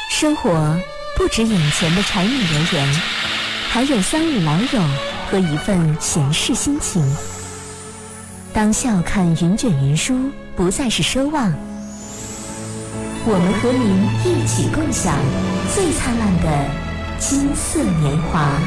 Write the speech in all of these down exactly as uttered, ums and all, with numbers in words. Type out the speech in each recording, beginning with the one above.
生活不止眼前的柴米油盐，还有三五老友和一份闲适心情。当笑看云卷云舒不再是奢望，我们和您一起共享最灿烂的金色年华。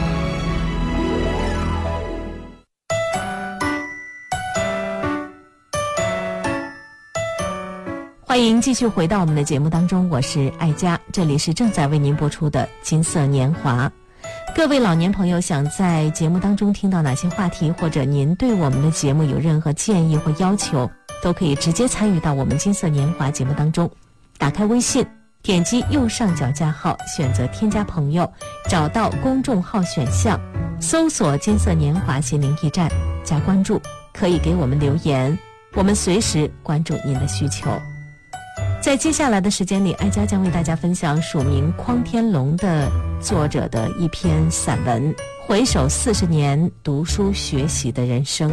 欢迎继续回到我们的节目当中，我是爱佳，这里是正在为您播出的金色年华。各位老年朋友，想在节目当中听到哪些话题，或者您对我们的节目有任何建议或要求，都可以直接参与到我们金色年华节目当中。打开微信，点击右上角加号，选择添加朋友，找到公众号选项，搜索金色年华心灵驿站，加关注，可以给我们留言，我们随时关注您的需求。在接下来的时间里，爱佳将为大家分享署名匡天龙的作者的一篇散文，回首四十年读书学习的人生。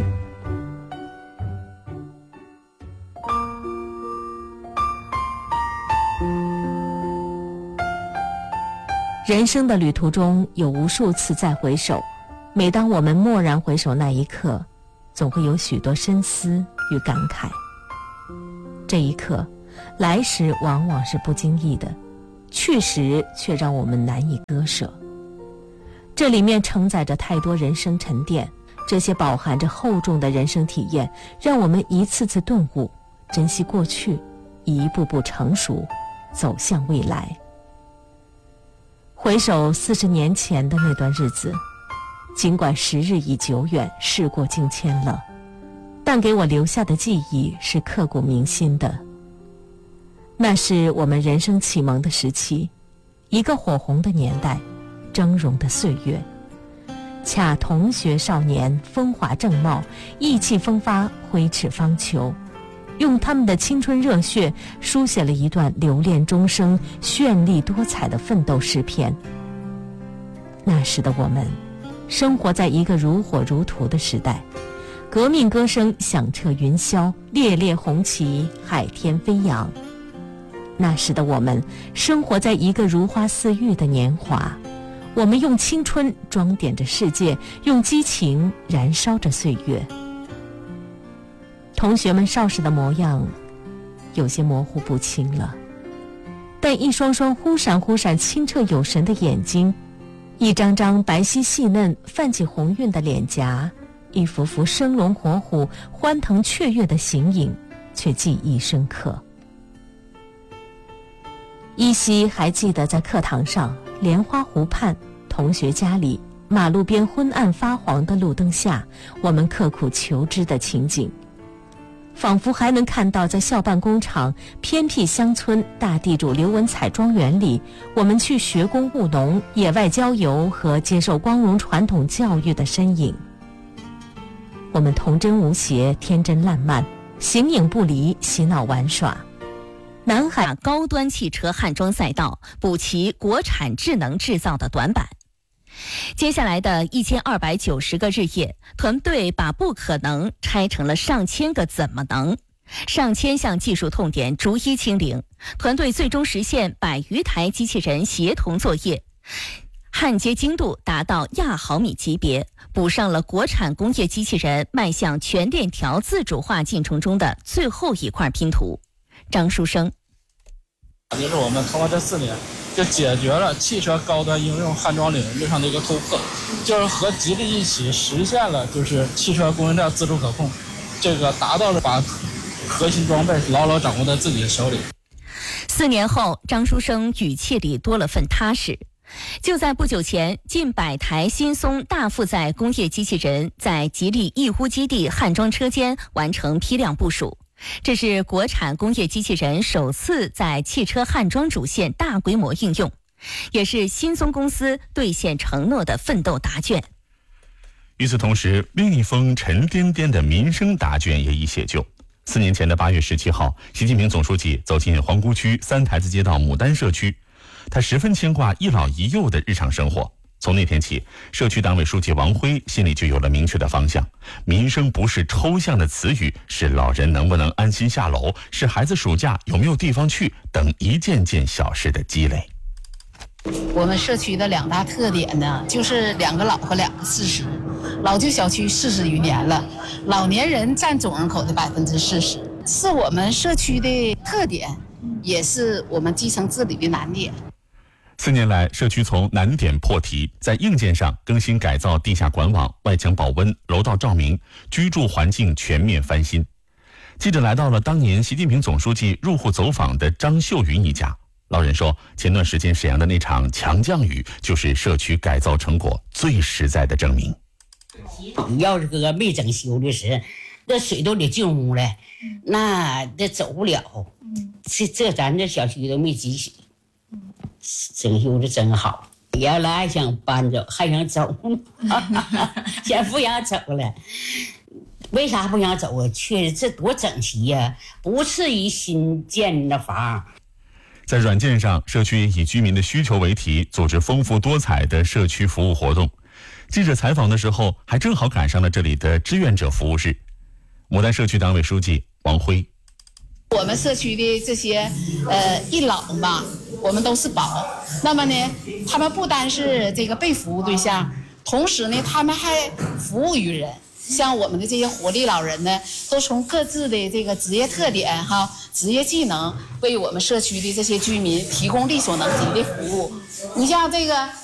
人生的旅途中有无数次再回首，每当我们蓦然回首那一刻，总会有许多深思与感慨。这一刻来时往往是不经意的，去时却让我们难以割舍。这里面承载着太多人生沉淀，这些饱含着厚重的人生体验，让我们一次次顿悟，珍惜过去，一步步成熟，走向未来。回首四十年前的那段日子，尽管时日已久远，事过境迁了，但给我留下的记忆是刻骨铭心的。那是我们人生启蒙的时期，一个火红的年代，峥嵘的岁月，恰同学少年风华正茂，意气风发，挥斥方遒，用他们的青春热血书写了一段留恋终生、绚丽多彩的奋斗诗篇。那时的我们生活在一个如火如荼的时代，革命歌声响彻云霄，烈烈红旗海天飞扬。那时的我们生活在一个如花似玉的年华，我们用青春装点着世界，用激情燃烧着岁月。同学们少时的模样有些模糊不清了，但一双双忽闪忽闪清澈有神的眼睛，一张张白皙细嫩泛起红晕的脸颊，一幅幅生龙活虎欢腾雀跃的形影，却记忆深刻。依稀还记得在课堂上，莲花湖畔，同学家里，马路边昏暗发黄的路灯下，我们刻苦求知的情景，仿佛还能看到在校办工厂、偏僻乡村大地主刘文彩庄园里，我们去学工务农、野外郊游和接受光荣传统教育的身影。我们童真无邪，天真烂漫，形影不离，嬉闹玩耍。 南海高端汽车焊装赛道补齐国产智能制造的短板。接下来的一千二百九十个日夜，团队把不可能拆成了上千个怎么能，上千项技术痛点逐一清零，团队最终实现百余台机器人协同作业，焊接精度达到亚毫米级别，补上了国产工业机器人迈向全链条自主化进程中的最后一块拼图。张书生， 就是我们通过这四年就解决了汽车高端应用焊装领域上的一个突破，就是和吉利一起实现了就是汽车供应链自主可控，这个达到了把核心装备牢牢掌握在自己的手里。 四年后，张书生语气里多了份踏实。就在不久前，近百台新松大负载工业机器人在吉利义乌基地焊装车间完成批量部署，这是国产工业机器人首次在汽车焊装主线大规模应用，也是新松公司兑现承诺的奋斗答卷。 与此同时，另一封沉甸甸的民生答卷也已写就。四年前的八月十七号，习近平总书记走进皇姑区三台子街道牡丹社区，他十分牵挂一老一幼的日常生活。 从那天起，社区党委书记王辉心里就有了明确的方向。民生不是抽象的词语，是老人能不能安心下楼，是孩子暑假有没有地方去等一件件小事的积累。 我们社区的两大特点呢，就是两个老和两个四十。老旧小区四十余年了，老年人占总人口的百分之四十，是我们社区的特点，也是我们基层治理的难点。 四年来，社区从难点破题，在硬件上更新改造地下管网、外墙保温、楼道照明，居住环境全面翻新。记者来到了当年习近平总书记入户走访的张秀云一家。老人说，前段时间沈阳的那场强降雨，就是社区改造成果最实在的证明。 要是个没整修的时，那水都得进屋了，那这走不了。这这咱这小区都没积水。整修的真好，原来还想搬走，还想走，现在不想走了。为啥不想走啊？确实这多整齐呀、啊，不次于新建的房。 在软件上，社区以居民的需求为题，组织丰富多彩的社区服务活动。记者采访的时候，还正好赶上了这里的志愿者服务日。牡丹社区党委书记王辉。 我们社区的这些呃一老嘛，我们都是宝。那么呢，他们不单是这个被服务对象，同时呢，他们还服务于人。像我们的这些活力老人呢，都从各自的这个职业特点哈、职业技能，为我们社区的这些居民提供力所能及的服务。你像这个